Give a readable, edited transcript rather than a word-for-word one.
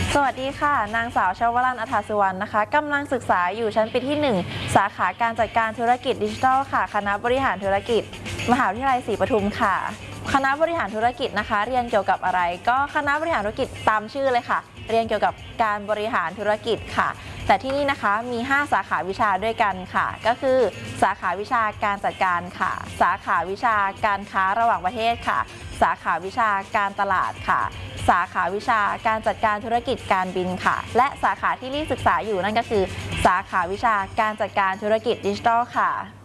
สวัสดีค่ะนางสาวชวรัญ อัฏฐสุวรรณนะคะกำลังศึกษาอยู่ชั้นปีที่ 1 สาขาการจัดการธุรกิจดิจิทัลค่ะคณะบริหารธุรกิจมหาวิทยาลัยศรีปทุมค่ะคณะบริหารธุรกิจนะคะเรียนเกี่ยวกับอะไรก็คณะบริหารธุรกิจตามชื่อเลยค่ะเรียนเกี่ยวกับการบริหารธุรกิจค่ะแต่ที่นี่นะคะมี5สาขาวิชาด้วยกันค่ะก็คือสาขาวิชาการจัดการค่ะสาขาวิชาการค้าระหว่างประเทศค่ะสาขาวิชาการตลาดค่ะสาขาวิชาการจัดการธุรกิจการบินค่ะและสาขาที่ลี่ศึกษาอยู่นั่นก็คือสาขาวิชาการจัดการธุรกิจดิจิทัลค่ะ